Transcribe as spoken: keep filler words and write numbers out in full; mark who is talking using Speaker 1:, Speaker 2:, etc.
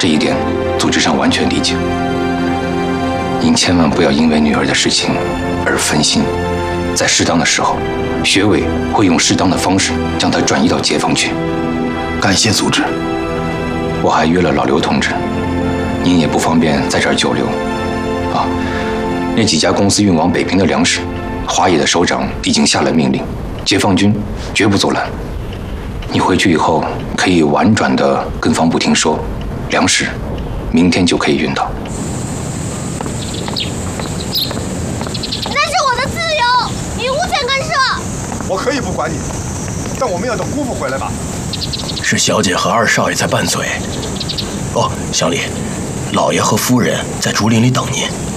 Speaker 1: 这一点，组织上完全理解。您千万不要因为女儿的事情而分心，在适当的时候，学委会用适当的方式将她转移到解放区。
Speaker 2: 感谢组织。
Speaker 1: 我还约了老刘同志，您也不方便在这儿久留。啊，那几家公司运往北平的粮食，华野的首长已经下了命令，解放军绝不阻拦。你回去以后可以婉转地跟防部厅说，粮食明天就可以运到。
Speaker 3: 那是我的自由，你无权干涉。
Speaker 4: 我可以不管你，但我们要等姑父回来吧。
Speaker 2: 是小姐和二少爷在拌嘴。哦，乡里，老爷和夫人在竹林里等您。